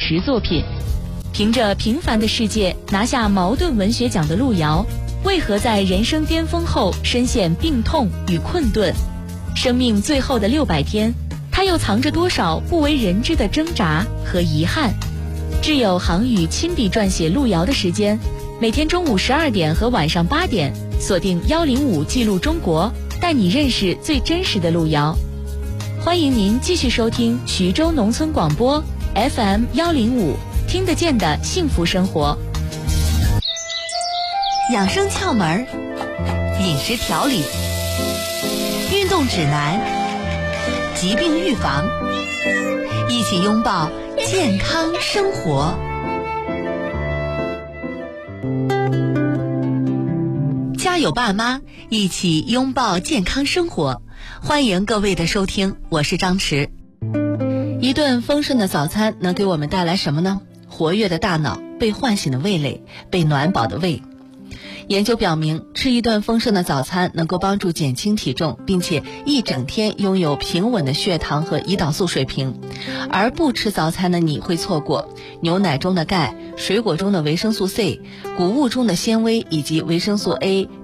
实作品。凭着《平凡的世界》拿下茅盾文学奖的路遥，为何在人生巅峰后深陷病痛与困顿？生命最后的600天，他又藏着多少不为人知的挣扎和遗憾？挚友航宇亲笔撰写路遥的时间，每天中午12点和晚上8点，锁定105记录中国，带你认识最真实的路遥。欢迎您继续收听徐州农村广播 FM 105，听得见的幸福生活。 养生窍门、饮食调理、运动指南、疾病预防，一起拥抱健康生活。家有爸妈，一起拥抱健康生活。欢迎各位的收听，我是张弛。一顿丰盛的早餐能给我们带来什么呢？活跃的大脑，被唤醒的味蕾，被暖饱的胃。研究表明，吃一顿丰盛的早餐能够帮助减轻体重，并且一整天拥有平稳的血糖和胰岛素水平。而不吃早餐的你会错过牛奶中的钙、水果中的维生素 C、谷物中的纤维以及维生素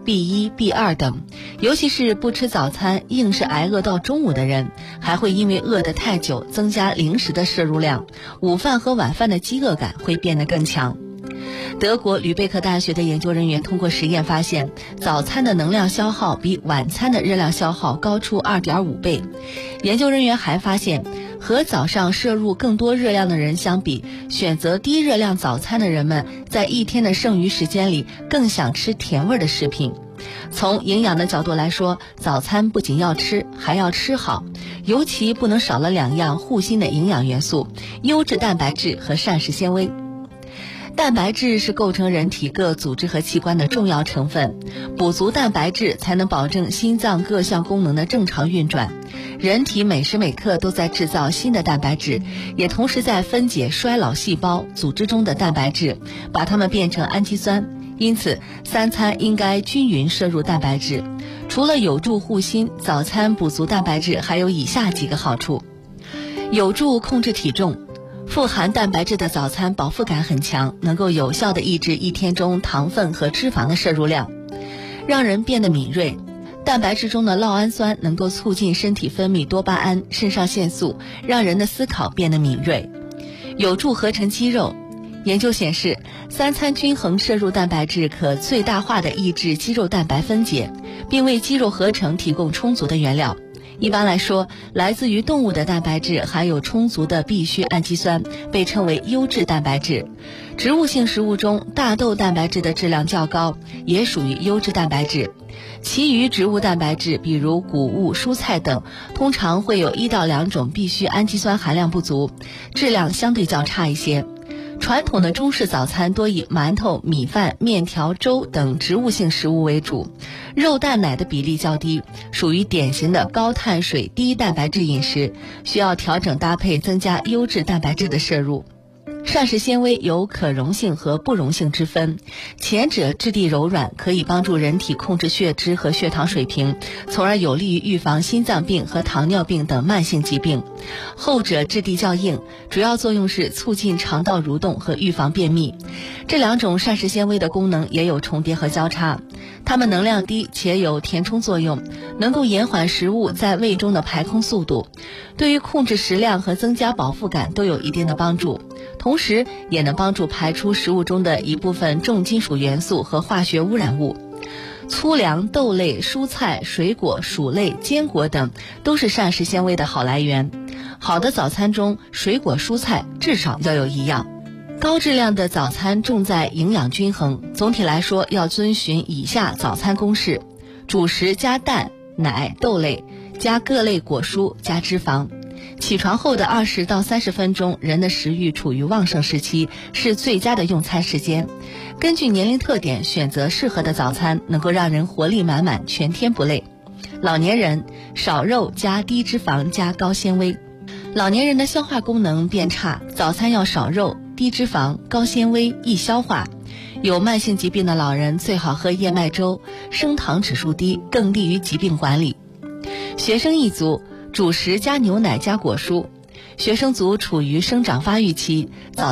A、B1、B2 等。尤其是不吃早餐硬是挨饿到中午的人，还会因为饿得太久增加零食的摄入量，午饭和晚饭的饥饿感会变得更强。德国吕贝克大学的研究人员通过实验发现，早餐的能量消耗比晚餐的热量消耗高出 2.5 倍。研究人员还发现，和早上摄入更多热量的人相比，选择低热量早餐的人们在一天的剩余时间里更想吃甜味的食品。从营养的角度来说，早餐不仅要吃，还要吃好，尤其不能少了2样护心的营养元素：优质蛋白质和膳食纤维。蛋白质是构成人体各组织和器官的重要成分，补足蛋白质才能保证心脏各项功能的正常运转。人体每时每刻都在制造新的蛋白质，也同时在分解衰老细胞组织中的蛋白质，把它们变成氨基酸。因此3餐应该均匀摄入蛋白质。除了有助护心，早餐补足蛋白质还有以下几个好处：有助控制体重。富含蛋白质的早餐饱腹感很强，能够有效地抑制一天中糖分和脂肪的摄入量，让人变得敏锐。蛋白质中的酪氨酸能够促进身体分泌多巴胺、肾上腺素，让人的思考变得敏锐。有助合成肌肉。研究显示，3餐均衡摄入蛋白质可最大化地抑制肌肉蛋白分解，并为肌肉合成提供充足的原料。一般来说，来自于动物的蛋白质含有充足的必需氨基酸，被称为优质蛋白质。植物性食物中，大豆蛋白质的质量较高，也属于优质蛋白质。其余植物蛋白质，比如谷物、蔬菜等，通常会有1到2种必需氨基酸含量不足，质量相对较差一些。传统的中式早餐多以馒头、米饭、面条、粥等植物性食物为主，肉蛋奶的比例较低，属于典型的高碳水低蛋白质饮食，需要调整搭配，增加优质蛋白质的摄入。膳食纤维有可溶性和不溶性之分，前者质地柔软，可以帮助人体控制血脂和血糖水平，从而有利于预防心脏病和糖尿病等慢性疾病。后者质地较硬，主要作用是促进肠道蠕动和预防便秘。这2种膳食纤维的功能也有重叠和交叉，它们能量低且有填充作用，能够延缓食物在胃中的排空速度，对于控制食量和增加饱腹感都有一定的帮助。同时也能帮助排出食物中的一部分重金属元素和化学污染物。粗粮、豆类、蔬菜、水果、薯类、坚果等都是膳食纤维的好来源。好的早餐中，水果、蔬菜至少要有1样。高质量的早餐重在营养均衡，总体来说要遵循以下早餐公式：主食加蛋、奶、豆类，加各类果蔬，加脂肪。起床后的20到30分钟，人的食欲处于旺盛时期，是最佳的用餐时间。根据年龄特点选择适合的早餐，能够让人活力满满，全天不累。老年人少肉加低脂肪加高纤维。老年人的消化功能变差，早餐要少肉、低脂肪、高纤维，易消化。有慢性疾病的老人最好喝燕麦粥，升糖指数低，更利于疾病管理。学生一族主食加牛奶加果蔬。学生族处于生长发育期，早